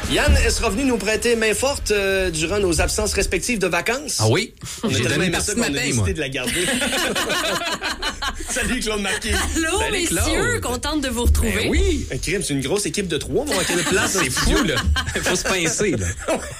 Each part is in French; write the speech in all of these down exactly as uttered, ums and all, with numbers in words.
Yann sera venu nous prêter main forte euh, durant nos absences respectives de vacances. Ah oui? On a J'ai tellement donné une aimé partie ça de qu'on ma a paye, décidé moi. de la garder. Salut Claude Marquis. Allô, Salut, messieurs, Claude. contente de vous retrouver. Ben oui! Un crime, c'est une grosse équipe de trois, on va manquer de place. C'est fou, là. Faut se pincer, là.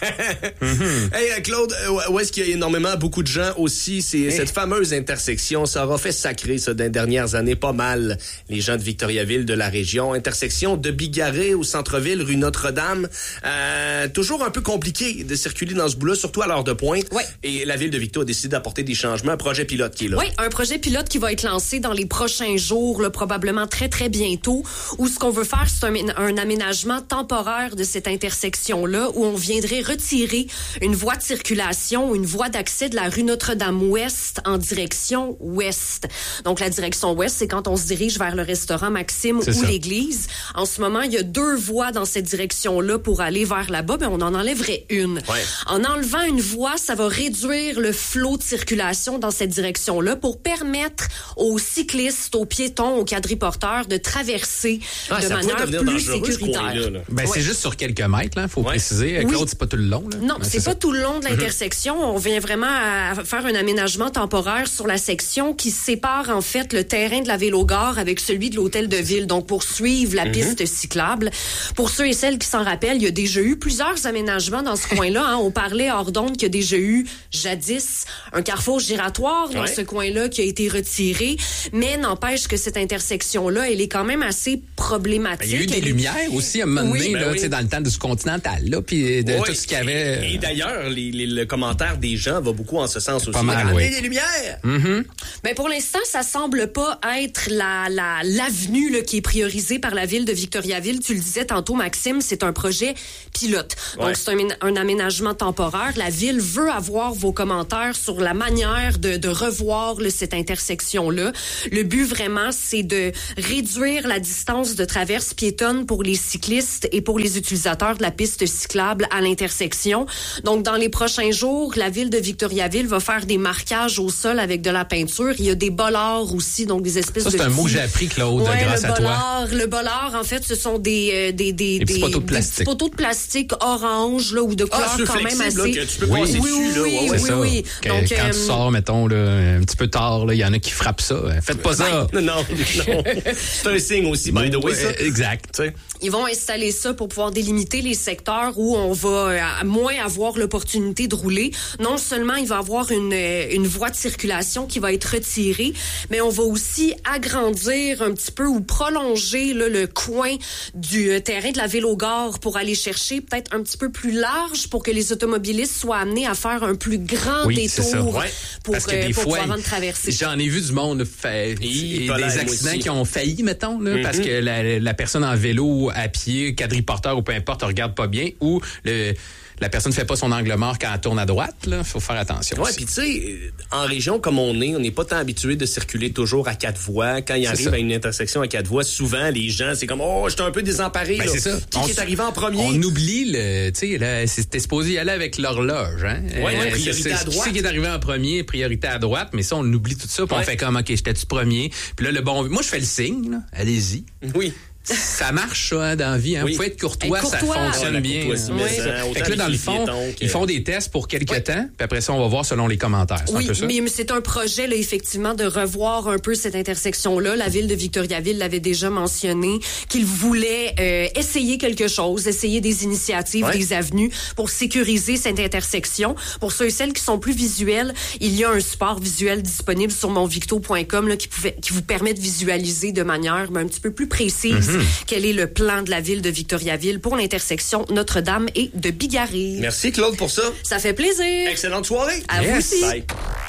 Hey euh, Claude, euh, où est-ce qu'il y a énormément, beaucoup de gens aussi, c'est Hey. cette fameuse intersection, ça aura fait sacrer ça dans les dernières années pas mal les gens de Victoriaville, de la région. Intersection de Bigarré au centre-ville, rue Notre-Dame. Euh, toujours un peu compliqué de circuler dans ce bout-là, surtout à l'heure de pointe. Ouais. Et la ville de Victo a décidé d'apporter des changements, un projet pilote qui est là. Oui, un projet pilote qui va être lancé dans les prochains jours, là, probablement très, très bientôt, où ce qu'on veut faire, c'est un, un aménagement temporaire de cette intersection-là, où on viendrait retirer une voie de circulation, une voie d'accès de la rue Notre-Dame-Ouest en direction ouest. Donc, la direction ouest, c'est quand on se dirige vers le restaurant Maxime C'est ou ça. l'église. En ce moment, il y a deux voies dans cette direction-là pour aller vers là-bas, mais on en enlèverait une. Ouais. En enlevant une voie, ça va réduire le flot de circulation dans cette direction-là pour permettre aux cyclistes, aux piétons, aux quadriporteurs de traverser Ah, de ça pourrait manière devenir plus dangereux, ce sécuritaire. coin-là, là. Ben, Ouais. c'est juste sur quelques mètres, là. Faut Ouais. préciser. Oui. Claude, c'est pas tout le long, là. Non, Ben, c'est ça. pas tout le long de l'intersection. On vient vraiment à faire un aménagement temporaire sur la section qui sépare en fait le terrain de la Vélogare avec celui de l'hôtel de ville. Donc pour suivre la piste cyclable. Pour ceux et celles qui s'en rappellent, il y a déjà eu plusieurs aménagements dans ce coin-là. Hein. On parlait hors d'onde qu'il y a déjà eu jadis un carrefour giratoire dans Ouais. ce coin-là qui a été retiré. Mais n'empêche que cette intersection-là, elle est quand même assez problématique. Ben, il y a eu des Elle est- lumières aussi à un moment Oui. donné, Ben là, oui. tu sais, dans le temps du Continental, là, puis de Ouais. tout ce qu'il y avait. Et, et d'ailleurs, les, les- le commentaire des gens va beaucoup en ce sens aussi. Pas mal, Regardez oui. les lumières! Ben pour l'instant, ça semble pas être la la l'avenue là, qui est priorisée par la ville de Victoriaville. Tu le disais tantôt, Maxime, c'est un projet pilote. Ouais. Donc c'est un, un aménagement temporaire. La ville veut avoir vos commentaires sur la manière de, de revoir là, cette intersection-là. Le but vraiment, c'est de réduire la distance de traverse piétonne pour les cyclistes et pour les utilisateurs de la piste cyclable à l'intersection. Donc dans les prochains jours, la ville de Victoriaville va faire des marquages au sol avec de la peinture. Il y a des bollards aussi, donc des espèces Ça, de c'est un mot que petits- j'ai appris, Claude, Ouais, grâce le à toi. bollard, le bollard, en fait, ce sont des euh, des des Des petits poteaux de des plastique. petits poteaux de plastique orange là ou de couleur Ah, c'est quand même flexible, assez. là, que tu peux Oui. passer Oui, dessus, là. oui, Ouais, oui, ouais. C'est ça. oui. Que- Donc, quand euh, tu sors, mettons, là, un petit peu tard, là, il y en a qui frappent ça. Faites pas ça. Non, non, non. C'est un signe aussi, by the way, ça. Ouais, exact. Tu sais. Ils vont installer ça pour pouvoir délimiter les secteurs où on va euh, à moins avoir l'opportunité de rouler. Non seulement il va y avoir une, euh, une voie de circulation qui va être retirée, mais on va aussi agrandir un petit peu ou prolonger là, le coin du euh, terrain de la Vélogare pour aller chercher peut-être un petit peu plus large pour que les automobilistes soient amenés à faire un plus grand Oui, c'est ça. détour Ouais. pour, Parce que euh, des pour fois, pouvoir en traverser. j'en ai vu du monde fait, Hi, et pas des l'air, moi accidents aussi. qui ont failli, mettons, là, parce que la, la personne en vélo, à pied, quadriporteur ou peu importe, regarde pas bien, ou le, la personne fait pas son angle mort quand elle tourne à droite. Là, faut faire attention. Ouais, aussi. puis tu sais, en région comme on est, on n'est pas tant habitué de circuler toujours à quatre voies. Quand il arrive ça. à une intersection à quatre voies, souvent les gens, c'est comme oh, j'étais un peu désemparé. Ben, là. c'est ça. Qui, qui est arrivé en premier? On oublie le, tu sais, là, c'était supposé y aller avec l'horloge, hein. Ouais, ouais, priorité c'est- à c'est- droite. Qui c'est qui est arrivé en premier, priorité à droite, mais ça, on oublie tout ça, puis Ouais. on fait comme, OK, j'étais-tu premier? Puis là, le bon, moi, je fais le signe, là. Allez-y. Oui. Ça marche, ça, hein, dans la vie, hein. Oui. Vous pouvez être courtois, Être ça courtois. fonctionne Ouais, la bien. courtoisie, hein. mais Oui. ça, autant Fait que là, avec dans le les fond, piétons que- ils font des tests pour quelques temps, puis après ça, on va voir selon les commentaires. C'est un Oui, peu ça? mais mais c'est un projet, là, effectivement, de revoir un peu cette intersection-là. La ville de Victoriaville l'avait déjà mentionné, qu'il voulait euh, essayer quelque chose, essayer des initiatives, Ouais. des avenues pour sécuriser cette intersection. Pour ceux et celles qui sont plus visuels, il y a un support visuel disponible sur monvicto point com là, qui, pouvait, qui vous permet de visualiser de manière ben, un petit peu plus précise quel est le plan de la ville de Victoriaville pour l'intersection Notre-Dame et de Bigarré. Merci Claude pour ça. Ça fait plaisir. Excellente soirée. À vous aussi. Bye.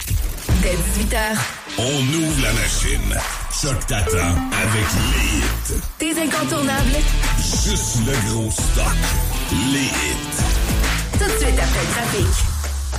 Dès dix-huit heures, On ouvre la machine. Choc t'attend avec les hits. tes incontournables, Juste le gros stock. Les hits. tout de suite après le trafic.